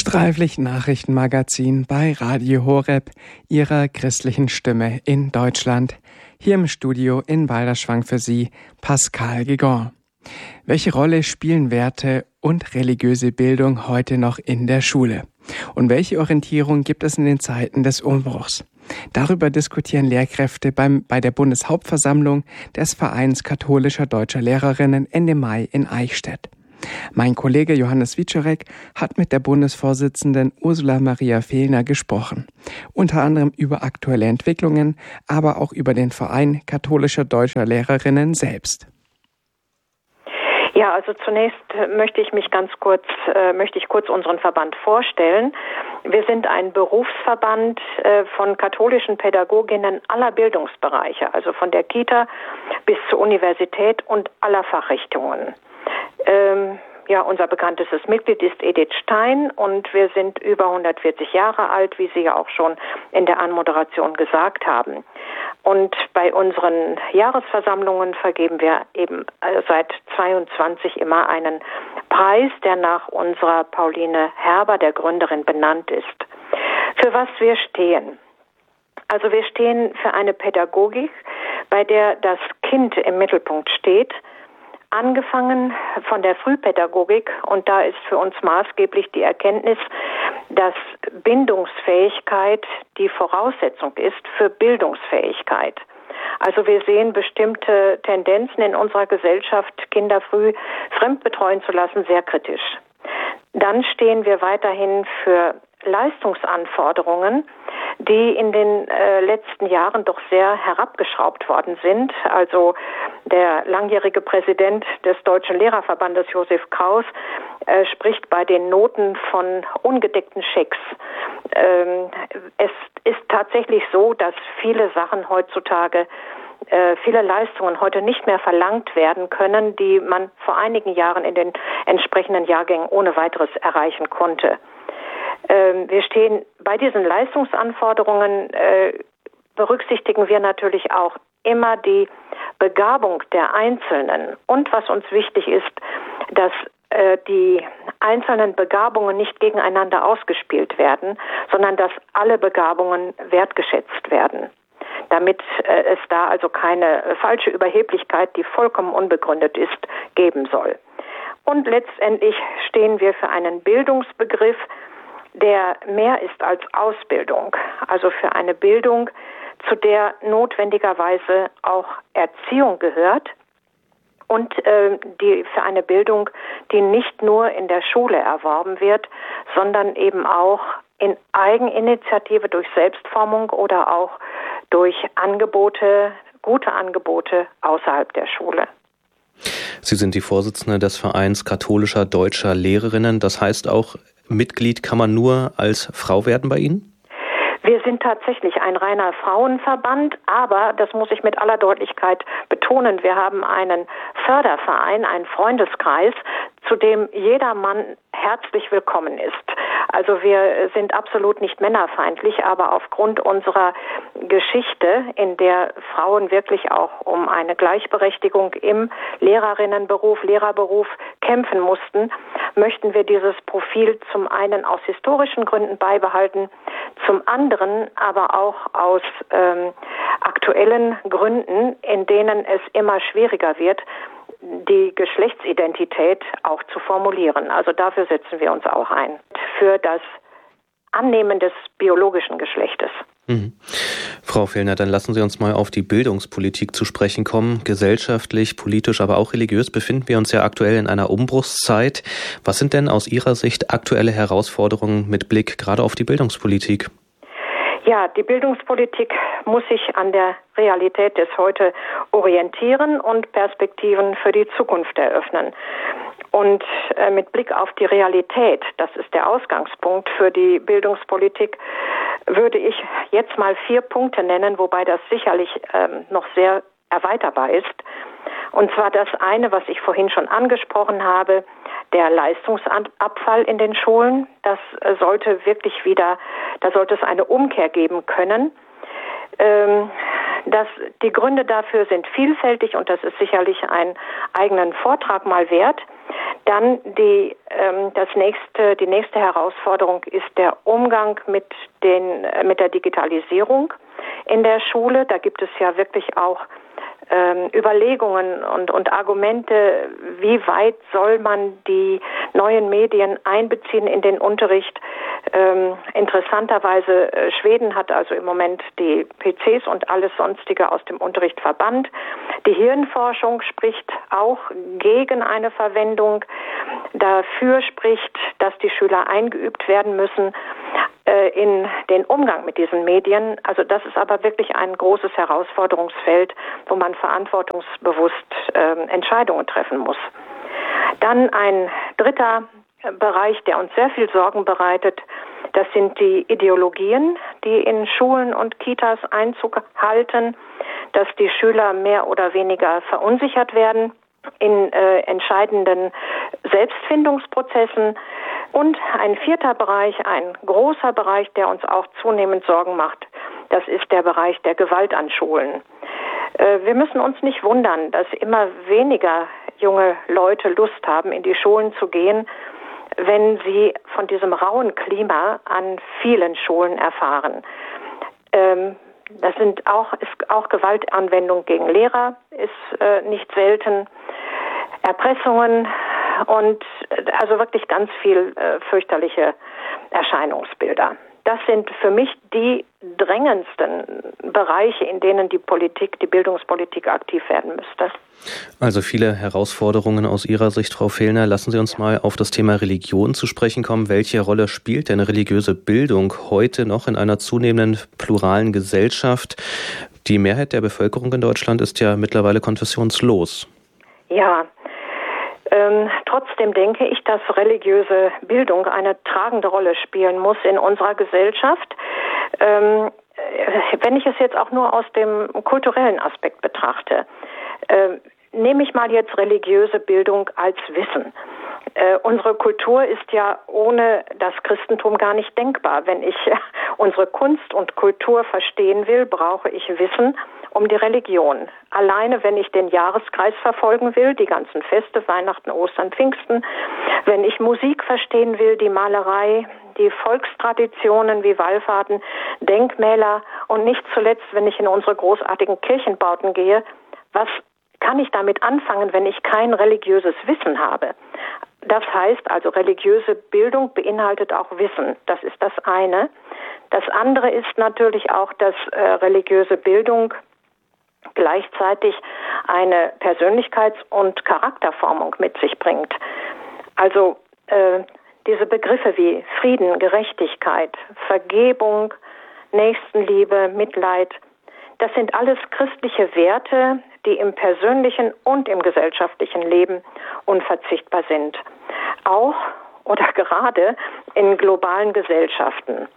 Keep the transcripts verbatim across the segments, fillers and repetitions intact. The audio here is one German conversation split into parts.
Streiflich Nachrichtenmagazin bei Radio Horeb, Ihrer christlichen Stimme in Deutschland. Hier im Studio in Balderschwang für Sie Pascal Gigon. Welche Rolle spielen Werte und religiöse Bildung heute noch in der Schule? Und welche Orientierung gibt es in den Zeiten des Umbruchs? Darüber diskutieren Lehrkräfte beim, bei der Bundeshauptversammlung des Vereins katholischer deutscher Lehrerinnen Ende Mai in Eichstätt. Mein Kollege Johannes Wiczorek hat mit der Bundesvorsitzenden Ursula Maria Fehlner gesprochen. Unter anderem über aktuelle Entwicklungen, aber auch über den Verein katholischer deutscher Lehrerinnen selbst. Ja, also zunächst möchte ich mich ganz kurz, äh, möchte ich kurz unseren Verband vorstellen. Wir sind ein Berufsverband äh, von katholischen Pädagoginnen aller Bildungsbereiche, also von der Kita bis zur Universität und aller Fachrichtungen. Ähm, ja, unser bekanntestes Mitglied ist Edith Stein und wir sind über hundertvierzig Jahre alt, wie Sie ja auch schon in der Anmoderation gesagt haben. Und bei unseren Jahresversammlungen vergeben wir eben seit zweiundzwanzig immer einen Preis, der nach unserer Pauline Herber, der Gründerin, benannt ist. Für was wir stehen? Also wir stehen für eine Pädagogik, bei der das Kind im Mittelpunkt steht, angefangen von der Frühpädagogik, und da ist für uns maßgeblich die Erkenntnis, dass Bindungsfähigkeit die Voraussetzung ist für Bildungsfähigkeit. Also wir sehen bestimmte Tendenzen in unserer Gesellschaft, Kinder früh fremdbetreuen zu lassen, sehr kritisch. Dann stehen wir weiterhin für Leistungsanforderungen, die in den äh, letzten Jahren doch sehr herabgeschraubt worden sind. Also der langjährige Präsident des Deutschen Lehrerverbandes, Josef Kraus, äh, spricht bei den Noten von ungedeckten Schecks. Ähm, es ist tatsächlich so, dass viele Sachen heutzutage, äh, viele Leistungen heute nicht mehr verlangt werden können, die man vor einigen Jahren in den entsprechenden Jahrgängen ohne weiteres erreichen konnte. Wir stehen bei diesen Leistungsanforderungen, äh, berücksichtigen wir natürlich auch immer die Begabung der Einzelnen. Und was uns wichtig ist, dass äh, die einzelnen Begabungen nicht gegeneinander ausgespielt werden, sondern dass alle Begabungen wertgeschätzt werden. Damit äh, es da also keine falsche Überheblichkeit, die vollkommen unbegründet ist, geben soll. Und letztendlich stehen wir für einen Bildungsbegriff, der mehr ist als Ausbildung, also für eine Bildung, zu der notwendigerweise auch Erziehung gehört und äh, die für eine Bildung, die nicht nur in der Schule erworben wird, sondern eben auch in Eigeninitiative durch Selbstformung oder auch durch Angebote, gute Angebote außerhalb der Schule. Sie sind die Vorsitzende des Vereins katholischer deutscher Lehrerinnen. Das heißt auch, Mitglied kann man nur als Frau werden bei Ihnen? Wir sind tatsächlich ein reiner Frauenverband, aber, das muss ich mit aller Deutlichkeit betonen, wir haben einen Förderverein, einen Freundeskreis, zu dem jeder Mann herzlich willkommen ist. Also wir sind absolut nicht männerfeindlich, aber aufgrund unserer Geschichte, in der Frauen wirklich auch um eine Gleichberechtigung im Lehrerinnenberuf, Lehrerberuf kämpfen mussten, möchten wir dieses Profil zum einen aus historischen Gründen beibehalten, zum anderen aber auch aus ähm, aktuellen Gründen, in denen es immer schwieriger wird, die Geschlechtsidentität auch zu formulieren. Also dafür setzen wir uns auch ein. Für das Annehmen des biologischen Geschlechtes. Mhm. Frau Fehlner, dann lassen Sie uns mal auf die Bildungspolitik zu sprechen kommen. Gesellschaftlich, politisch, aber auch religiös befinden wir uns ja aktuell in einer Umbruchszeit. Was sind denn aus Ihrer Sicht aktuelle Herausforderungen mit Blick gerade auf die Bildungspolitik? Ja, die Bildungspolitik muss sich an der Realität des Heute orientieren und Perspektiven für die Zukunft eröffnen. Und äh, mit Blick auf die Realität, das ist der Ausgangspunkt für die Bildungspolitik, würde ich jetzt mal vier Punkte nennen, wobei das sicherlich ähm, noch sehr erweiterbar ist. Und zwar das eine, was ich vorhin schon angesprochen habe, der Leistungsabfall in den Schulen. Das sollte wirklich wieder, da sollte es eine Umkehr geben können. Ähm, das, die Gründe dafür sind vielfältig und das ist sicherlich einen eigenen Vortrag mal wert. Dann die, ähm, das nächste, die nächste Herausforderung ist der Umgang mit, den, äh, mit der Digitalisierung in der Schule. Da gibt es ja wirklich auch ähm, Überlegungen und, und Argumente, wie weit soll man die neuen Medien einbeziehen in den Unterricht. Ähm, interessanterweise, äh, Schweden hat also im Moment die P Cs und alles Sonstige aus dem Unterricht verbannt. Die Hirnforschung spricht auch gegen eine Verwendung. Dafür spricht, dass die Schüler eingeübt werden müssen äh, in den Umgang mit diesen Medien. Also das ist aber wirklich ein großes Herausforderungsfeld, wo man verantwortungsbewusst äh, Entscheidungen treffen muss. Dann ein dritter Bereich, der uns sehr viel Sorgen bereitet, das sind die Ideologien, die in Schulen und Kitas Einzug halten, dass die Schüler mehr oder weniger verunsichert werden in äh, entscheidenden Selbstfindungsprozessen. Und ein vierter Bereich, ein großer Bereich, der uns auch zunehmend Sorgen macht, das ist der Bereich der Gewalt an Schulen. Äh, wir müssen uns nicht wundern, dass immer weniger junge Leute Lust haben, in die Schulen zu gehen, wenn sie von diesem rauen Klima an vielen Schulen erfahren. Ähm, das sind auch, ist auch Gewaltanwendung gegen Lehrer, ist äh, nicht selten, Erpressungen und äh, also wirklich ganz viel äh, fürchterliche Erscheinungsbilder. Das sind für mich die drängendsten Bereiche, in denen die Politik, die Bildungspolitik aktiv werden müsste. Also viele Herausforderungen aus Ihrer Sicht, Frau Fehlner. Lassen Sie uns ja. mal auf das Thema Religion zu sprechen kommen. Welche Rolle spielt denn religiöse Bildung heute noch in einer zunehmenden pluralen Gesellschaft? Die Mehrheit der Bevölkerung in Deutschland ist ja mittlerweile konfessionslos. Ja, Ähm, trotzdem denke ich, dass religiöse Bildung eine tragende Rolle spielen muss in unserer Gesellschaft. Ähm, wenn ich es jetzt auch nur aus dem kulturellen Aspekt betrachte, äh, nehme ich mal jetzt religiöse Bildung als Wissen. Äh, unsere Kultur ist ja ohne das Christentum gar nicht denkbar. Wenn ich äh, unsere Kunst und Kultur verstehen will, brauche ich Wissen um die Religion. Alleine, wenn ich den Jahreskreis verfolgen will, die ganzen Feste, Weihnachten, Ostern, Pfingsten, wenn ich Musik verstehen will, die Malerei, die Volkstraditionen wie Wallfahrten, Denkmäler und nicht zuletzt, wenn ich in unsere großartigen Kirchenbauten gehe, was kann ich damit anfangen, wenn ich kein religiöses Wissen habe? Das heißt also, religiöse Bildung beinhaltet auch Wissen. Das ist das eine. Das andere ist natürlich auch, dass äh, religiöse Bildung gleichzeitig eine Persönlichkeits- und Charakterformung mit sich bringt. Also äh, diese Begriffe wie Frieden, Gerechtigkeit, Vergebung, Nächstenliebe, Mitleid, das sind alles christliche Werte, die im persönlichen und im gesellschaftlichen Leben unverzichtbar sind. Auch oder gerade in globalen Gesellschaften.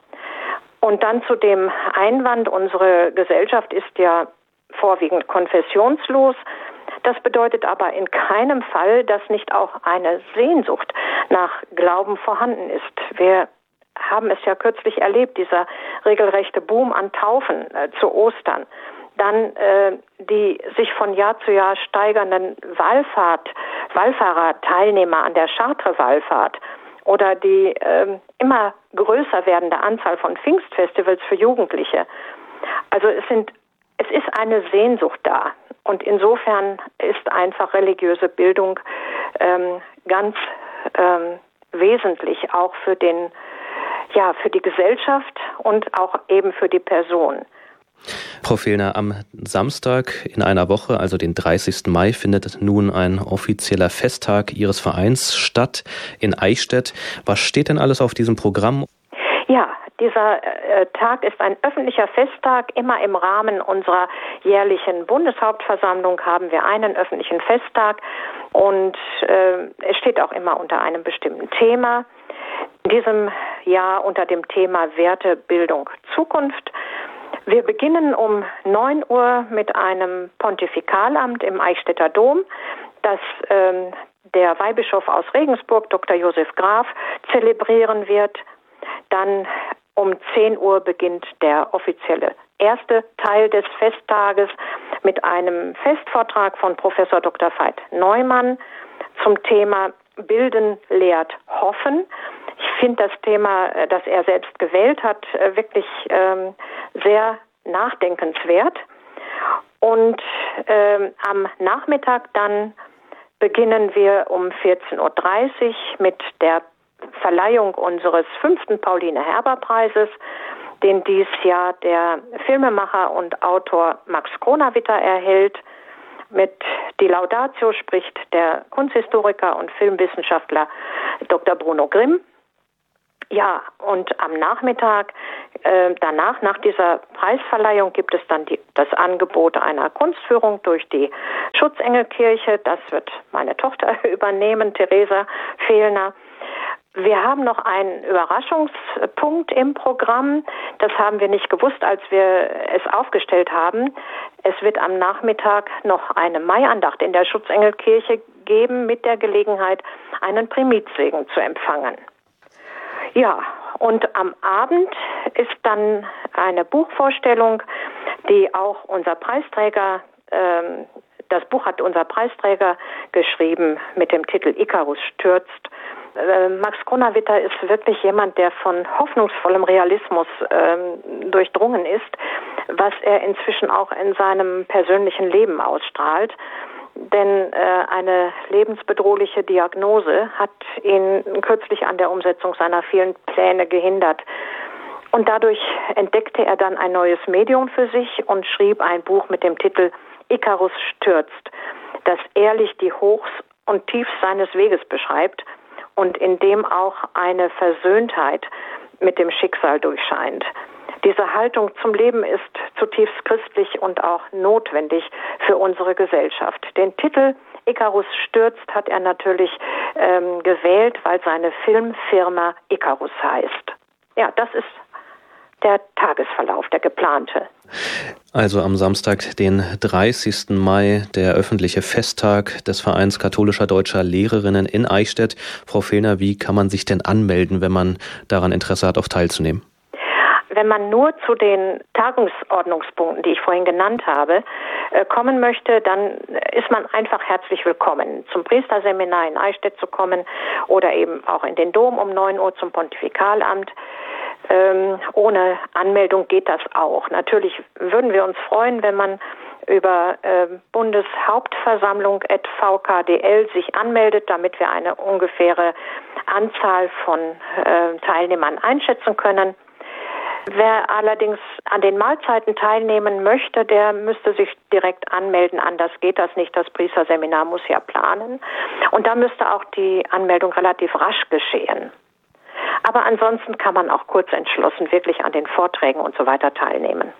Und dann zu dem Einwand, unsere Gesellschaft ist ja vorwiegend konfessionslos. Das bedeutet aber in keinem Fall, dass nicht auch eine Sehnsucht nach Glauben vorhanden ist. Wir haben es ja kürzlich erlebt, dieser regelrechte Boom an Taufen äh, zu Ostern. Dann äh, die sich von Jahr zu Jahr steigernden Wallfahrt, Wallfahrerteilnehmer an der Chartres-Wallfahrt oder die äh, immer größer werdende Anzahl von Pfingstfestivals für Jugendliche. Also es sind Es ist eine Sehnsucht da und insofern ist einfach religiöse Bildung ähm, ganz ähm, wesentlich auch für den, ja, für die Gesellschaft und auch eben für die Person. Frau Fehlner, am Samstag in einer Woche, also den dreißigsten Mai, findet nun ein offizieller Festtag Ihres Vereins statt in Eichstätt. Was steht denn alles auf diesem Programm? Ja, dieser äh, Tag ist ein öffentlicher Festtag. Immer im Rahmen unserer jährlichen Bundeshauptversammlung haben wir einen öffentlichen Festtag und äh, es steht auch immer unter einem bestimmten Thema. In diesem Jahr unter dem Thema Werte, Bildung, Zukunft. Wir beginnen um neun Uhr mit einem Pontifikalamt im Eichstätter Dom, das ähm, der Weihbischof aus Regensburg, Doktor Josef Graf, zelebrieren wird. Dann um zehn Uhr beginnt der offizielle erste Teil des Festtages mit einem Festvortrag von Professor Doktor Veit Neumann zum Thema Bilden lehrt hoffen. Ich finde das Thema, das er selbst gewählt hat, wirklich ähm, sehr nachdenkenswert. Und ähm, am Nachmittag dann beginnen wir um vierzehn Uhr dreißig mit der Verleihung unseres fünften Pauline-Herber-Preises, den dies Jahr der Filmemacher und Autor Max Kronawitter erhält. Mit die Laudatio spricht der Kunsthistoriker und Filmwissenschaftler Doktor Bruno Grimm. Ja, und am Nachmittag, äh, danach, nach dieser Preisverleihung, gibt es dann die, das Angebot einer Kunstführung durch die Schutzengelkirche. Das wird meine Tochter übernehmen, Theresa Fehlner. Wir haben noch einen Überraschungspunkt im Programm. Das haben wir nicht gewusst, als wir es aufgestellt haben. Es wird am Nachmittag noch eine Maiandacht in der Schutzengelkirche geben, mit der Gelegenheit, einen Primitzsegen zu empfangen. Ja, und am Abend ist dann eine Buchvorstellung, die auch unser Preisträger, ähm, das Buch hat unser Preisträger geschrieben mit dem Titel Ikarus stürzt. Äh, Max Kronawitter ist wirklich jemand, der von hoffnungsvollem Realismus ähm, durchdrungen ist, was er inzwischen auch in seinem persönlichen Leben ausstrahlt. Denn äh, eine lebensbedrohliche Diagnose hat ihn kürzlich an der Umsetzung seiner vielen Pläne gehindert. Und dadurch entdeckte er dann ein neues Medium für sich und schrieb ein Buch mit dem Titel Ikarus stürzt, das ehrlich die Hochs und Tiefs seines Weges beschreibt und in dem auch eine Versöhntheit mit dem Schicksal durchscheint. Diese Haltung zum Leben ist zutiefst christlich und auch notwendig für unsere Gesellschaft. Den Titel Ikarus stürzt hat er natürlich ähm, gewählt, weil seine Filmfirma Ikarus heißt. Ja, das ist der Tagesverlauf, der geplante. Also am Samstag, den dreißigsten Mai, der öffentliche Festtag des Vereins katholischer deutscher Lehrerinnen in Eichstätt. Frau Fehlner, wie kann man sich denn anmelden, wenn man daran Interesse hat, auch teilzunehmen? Wenn man nur zu den Tagungsordnungspunkten, die ich vorhin genannt habe, kommen möchte, dann ist man einfach herzlich willkommen, zum Priesterseminar in Eichstätt zu kommen oder eben auch in den Dom um neun Uhr zum Pontifikalamt. Ähm, ohne Anmeldung geht das auch. Natürlich würden wir uns freuen, wenn man über äh, Bundeshauptversammlung at v k d l sich anmeldet, damit wir eine ungefähre Anzahl von äh, Teilnehmern einschätzen können. Wer allerdings an den Mahlzeiten teilnehmen möchte, der müsste sich direkt anmelden. Anders geht das nicht. Das Priesterseminar muss ja planen. Und da müsste auch die Anmeldung relativ rasch geschehen. Aber ansonsten kann man auch kurz entschlossen wirklich an den Vorträgen und so weiter teilnehmen.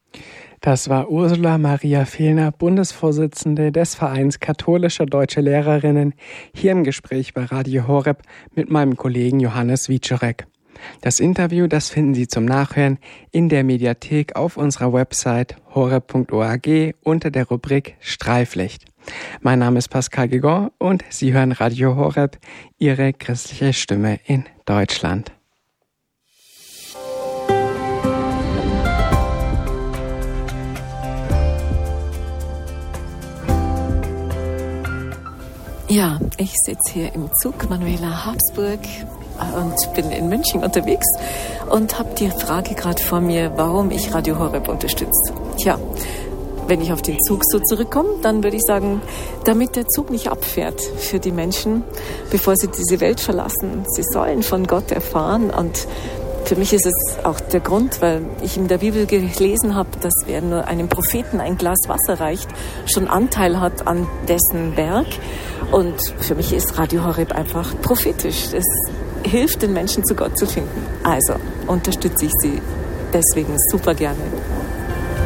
Das war Ursula Maria Fehlner, Bundesvorsitzende des Vereins katholischer deutsche Lehrerinnen, hier im Gespräch bei Radio Horeb mit meinem Kollegen Johannes Wieczorek. Das Interview, das finden Sie zum Nachhören in der Mediathek auf unserer Website horeb punkt org unter der Rubrik Streiflicht. Mein Name ist Pascal Gigon und Sie hören Radio Horeb, Ihre christliche Stimme in Deutschland. Ja, ich sitze hier im Zug Manuela Habsburg und bin in München unterwegs und habe die Frage gerade vor mir, warum ich Radio Horeb unterstütze. Tja, wenn ich auf den Zug so zurückkomme, dann würde ich sagen, damit der Zug nicht abfährt für die Menschen, bevor sie diese Welt verlassen. Sie sollen von Gott erfahren und für mich ist es auch der Grund, weil ich in der Bibel gelesen habe, dass wer nur einem Propheten ein Glas Wasser reicht, schon Anteil hat an dessen Werk. Und für mich ist Radio Horeb einfach prophetisch. Es hilft den Menschen, zu Gott zu finden. Also unterstütze ich sie deswegen super gerne.